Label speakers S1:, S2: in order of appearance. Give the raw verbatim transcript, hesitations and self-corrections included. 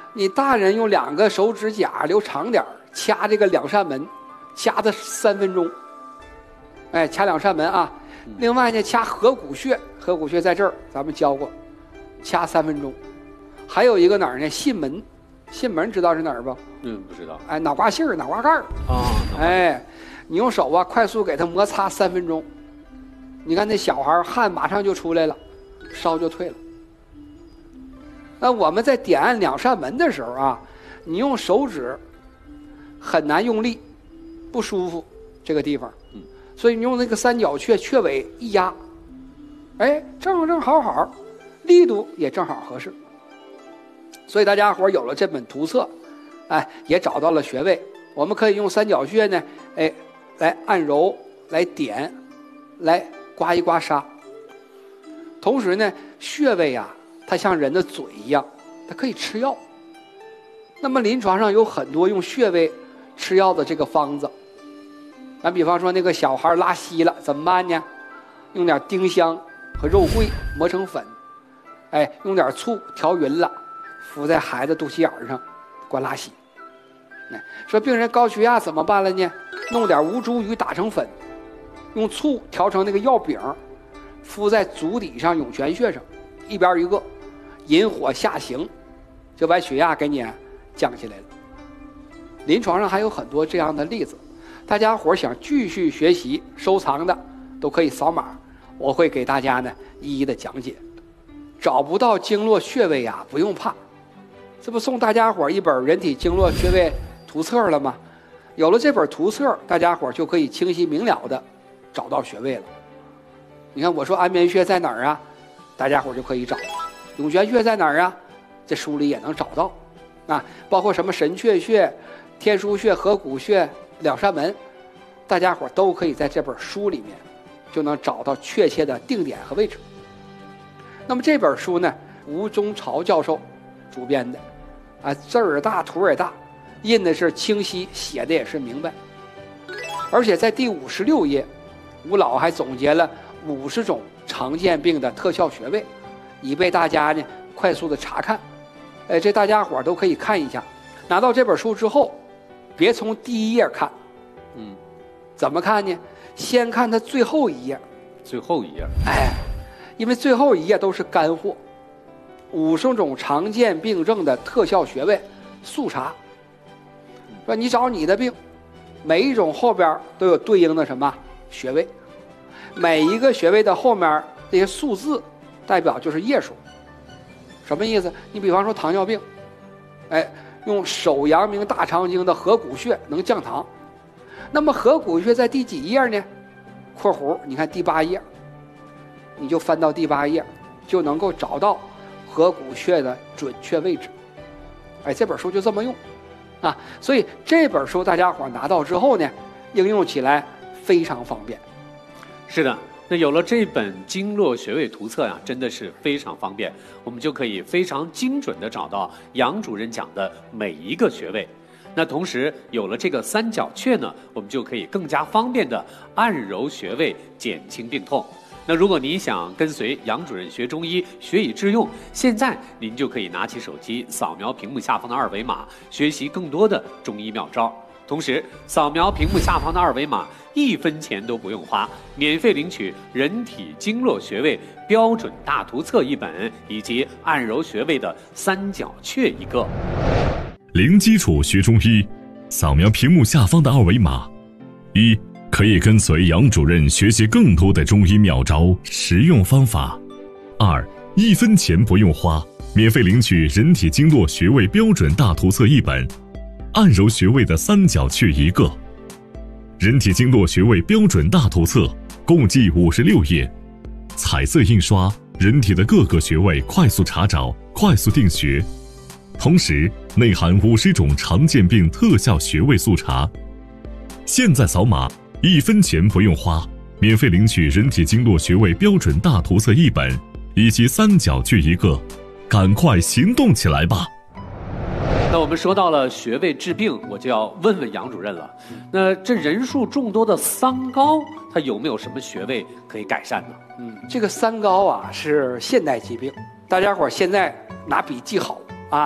S1: 你大人用两个手指甲留长点掐这个两扇门，掐它三分钟。哎，掐两扇门啊。另外呢，掐合谷穴，合谷穴在这儿，咱们教过，掐三分钟。还有一个哪儿呢？囟门，囟门知道是哪儿不？
S2: 嗯，不知道。
S1: 哎，脑瓜杏儿、脑瓜盖儿
S2: 啊。
S1: 哎，你用手啊，快速给它摩擦三分钟。你看那小孩汗马上就出来了，烧就退了。那我们在点按两扇门的时候啊，你用手指很难用力，不舒服这个地方，嗯，所以你用那个三角穴穴位一压，哎，正正好好，力度也正好合适。所以大家伙有了这本图册，哎，也找到了穴位，我们可以用三角穴呢，哎，来按揉，来点，来刮一刮痧。同时呢，穴位啊，它像人的嘴一样，它可以吃药。那么临床上有很多用穴位吃药的这个方子。咱比方说那个小孩拉稀了，怎么办呢？用点丁香和肉桂磨成粉，哎，用点醋调匀了，敷在孩子肚脐眼上，管拉稀。哎，说病人高血压怎么办了呢？弄点吴茱萸打成粉，用醋调成那个药饼，敷在足底上涌泉穴上，一边一个，引火下行，就把血压给你降下来了。临床上还有很多这样的例子，大家伙想继续学习收藏的都可以扫码，我会给大家呢一一的讲解。找不到经络穴位啊，不用怕，这不送大家伙一本人体经络穴位图册了吗？有了这本图册，大家伙就可以清晰明了的找到穴位了。你看我说安眠穴在哪儿啊，大家伙就可以找。涌泉穴在哪儿啊？这书里也能找到啊，包括什么神阙穴、天枢穴、合谷穴、两扇门，大家伙都可以在这本书里面就能找到确切的定点和位置。那么这本书呢，吴中朝教授主编的，啊，字儿大，图也大，印的是清晰，写的也是明白。而且在第五十六页，吴老还总结了五十种常见病的特效穴位，以备大家呢快速的查看。哎，这大家伙都可以看一下。拿到这本书之后，别从第一页看，
S2: 嗯，
S1: 怎么看呢？先看它最后一页。
S2: 最后一页。
S1: 哎，因为最后一页都是干货，五十种常见病症的特效穴位速查。说你找你的病，每一种后边都有对应的什么穴位，每一个穴位的后面这些数字代表就是页数。什么意思？你比方说糖尿病，哎，用手阳明大肠经的合谷穴能降糖，那么合谷穴在第几页呢？括弧你看第八页，你就翻到第八页，就能够找到合谷穴的准确位置。哎，这本书就这么用啊，所以这本书大家伙拿到之后呢，应用起来非常方便。
S2: 是的，那有了这本经络穴位图册呀，真的是非常方便，我们就可以非常精准地找到杨主任讲的每一个穴位。那同时有了这个三角穴呢，我们就可以更加方便地按揉穴位，减轻病痛。那如果您想跟随杨主任学中医，学以致用，现在您就可以拿起手机扫描屏幕下方的二维码，学习更多的中医妙招。同时扫描屏幕下方的二维码，一分钱都不用花，免费领取人体经络穴位标准大图册一本，以及按揉穴位的三角穴一个。
S3: 零基础学中医，扫描屏幕下方的二维码，一可以跟随杨主任学习更多的中医妙招、实用方法。二，一分钱不用花，免费领取人体经络穴位标准大图册一本，按揉穴位的三角穴一个。人体经络穴位标准大图册共计五十六页，彩色印刷，人体的各个穴位快速查找，快速定穴。同时内含五十种常见病特效穴位速查。现在扫码，一分钱不用花，免费领取人体经络穴位标准大图册一本，以及三角穴一个，赶快行动起来吧！
S2: 那我们说到了穴位治病，我就要问问杨主任了。那这人数众多的三高，它有没有什么穴位可以改善呢？
S1: 嗯，这个三高啊是现代疾病，大家伙现在拿笔记好。